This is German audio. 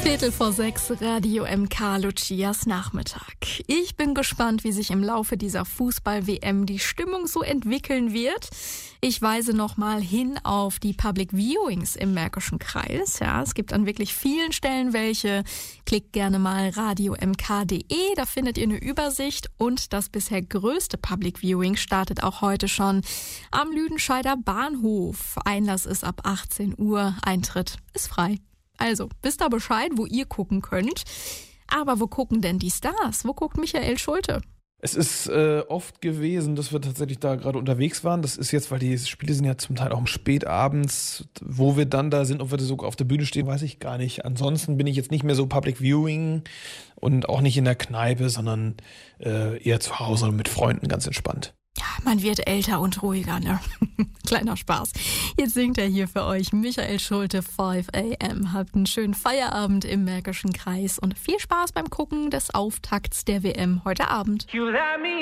5:15, Radio MK, Lucias Nachmittag. Ich bin gespannt, wie sich im Laufe dieser Fußball-WM die Stimmung so entwickeln wird. Ich weise nochmal hin auf die Public Viewings im Märkischen Kreis. Ja, es gibt an wirklich vielen Stellen welche. Klickt gerne mal radiomk.de, da findet ihr eine Übersicht. Und das bisher größte Public Viewing startet auch heute schon am Lüdenscheider Bahnhof. Einlass ist ab 18 Uhr, Eintritt ist frei. Also, wisst ihr Bescheid, wo ihr gucken könnt. Aber wo gucken denn die Stars? Wo guckt Michael Schulte? Es ist oft gewesen, dass wir tatsächlich da gerade unterwegs waren. Das ist jetzt, weil die Spiele sind ja zum Teil auch spät abends. Wo wir dann da sind, ob wir da sogar auf der Bühne stehen, weiß ich gar nicht. Ansonsten bin ich jetzt nicht mehr so Public Viewing und auch nicht in der Kneipe, sondern eher zu Hause mit Freunden, ganz entspannt. Ja, man wird älter und ruhiger, ne? Kleiner Spaß. Jetzt singt er hier für euch Michael Schulte 5 AM. Habt einen schönen Feierabend im Märkischen Kreis und viel Spaß beim Gucken des Auftakts der WM heute Abend.